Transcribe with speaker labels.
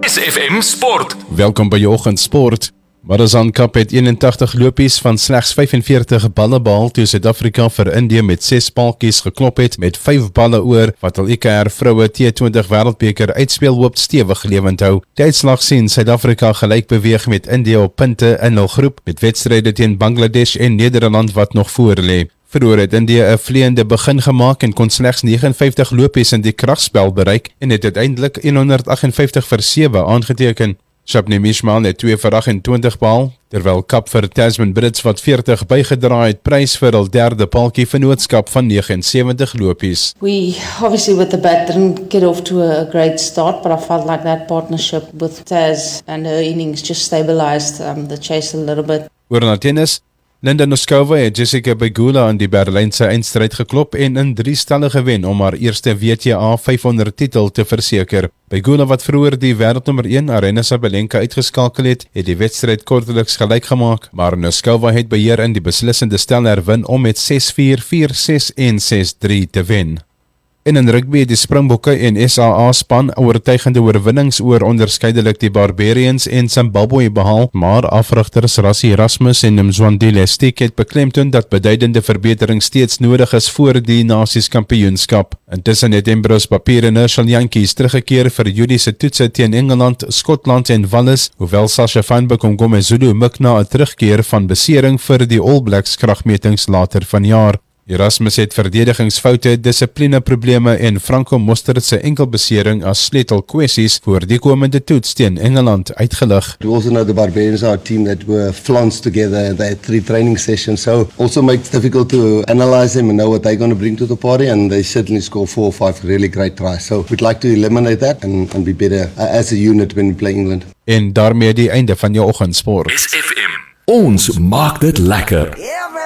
Speaker 1: SFM Sport.
Speaker 2: Welkom by jou oggendsport. Marazan Cup het 81 lopies van slegs 45 balle behaal toe Suid-Afrika vir Indië met 6 paltjies geklop het met 5 balle oor wat hul IKR vroue T20 wêreldbeker uitspeel hoop stewig lewend hou. Die uitslag sien Suid-Afrika gelyk beweeg met Indië op punte in hul groep met wedstryde teen Bangladesh en Nederland wat nog voor lê. Vroeër het Indië 'n vleiende begin gemaak en kon slegs 59 lopies in die kragspel bereik en het uiteindelik 158-7 aangeteken. Shabnim Ismail het 2 vir 28 behaal, terwyl Kap vir Tasman Brits wat 40 bygedraai het prys vir hul derde paltjie vennootskap van 79 lopies.
Speaker 3: We obviously with the bat didn't get off to a great start, but I felt like that partnership with Taz and her innings just stabilized the chase a little bit.
Speaker 2: Oor na tennis, Linda Noskova het Jessica Pegula in die Berlynse eindstryd geklop en in 3 stelle gewen om haar eerste WTA 500 titel te verseker. Pegula wat vroeër die wêreldnommer 1 Aryna Sabalenka uitgeskakel het die wedstryd kortliks gelyk gemaak, maar Noskova het beheer in die beslissende stel herwin om met 6-4, 4-6 en 6-3 te wen. En in rugby het die Springbokke en SAA span oortuigende oorwinnings oor onderskeidelik die Barbarians en Zimbabwe behaal, maar afrigters Rassie Erasmus en Mzwandile Stick het beklemtoon dat beduidende verbetering steeds nodig is voor die Nasieskampioenskap. Intussen het Ambrose Papier en Herschel Yankees teruggekeer vir Julie se toetse teen Engeland, Skotland en Wallis, hoewel Sasha van Bekom en Zulu mik na 'n terugkeer van besering vir die All Blacks kragmetings later vanjaar. Erasmus het verdedigingsfoute, dissiplineprobleme en Franco Mostert se enkelbesering as sleutelkwessies voor die komende toets teen Engeland uitgelig.
Speaker 4: We also know the Barbarians are a team that were flanced together. They had 3 training sessions, so also makes it difficult to analyze them and know what they're going to bring to the party, and they certainly score 4 or 5 really great tries. So we'd like to eliminate that and be better as a unit when we play England.
Speaker 2: En daarmee die einde van jou oggendsport.
Speaker 1: SFM. Ons maak dit lekker.